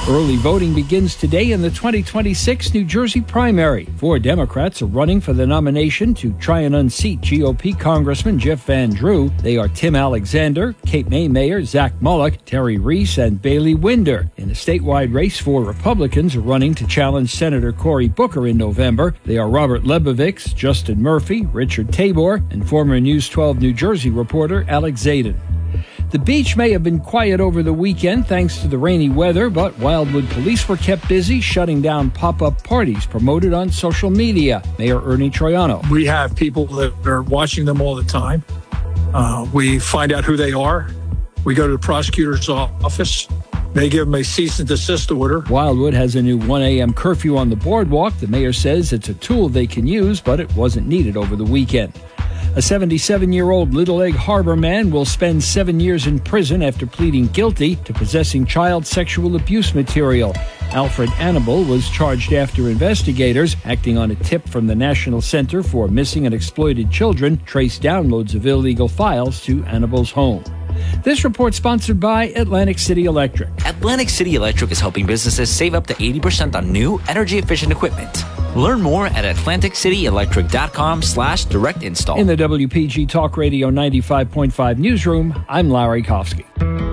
Early voting begins today in the 2026 New Jersey primary. 4 Democrats are running for the nomination to try and unseat GOP Congressman Jeff Van Drew. They are Tim Alexander, Cape May Mayor Zach Mullock, Terry Reese, and Bailey Winder. In a statewide race, 4 Republicans are running to challenge Senator Cory Booker in November. They are Robert Lebovitz, Justin Murphy, Richard Tabor, and former News 12 New Jersey reporter Alex Zaden. The beach may have been quiet over the weekend thanks to the rainy weather, but Wildwood police were kept busy shutting down pop-up parties promoted on social media. Mayor Ernie Troiano. We have people that are watching them all the time. We find out who they are. We go to the prosecutor's office. They give them a cease and desist order. Wildwood has a new 1 a.m. curfew on the boardwalk. The mayor says it's a tool they can use, but it wasn't needed over the weekend. A 77-year-old Little Egg Harbor man will spend 7 years in prison after pleading guilty to possessing child sexual abuse material. Alfred Annable was charged after investigators, acting on a tip from the National Center for Missing and Exploited Children, traced downloads of illegal files to Annable's home. This report sponsored by Atlantic City Electric. Atlantic City Electric is helping businesses save up to 80% on new, energy-efficient equipment. Learn more at AtlanticCityElectric.com/direct install. In the WPG Talk Radio 95.5 newsroom, I'm Larry Kofsky.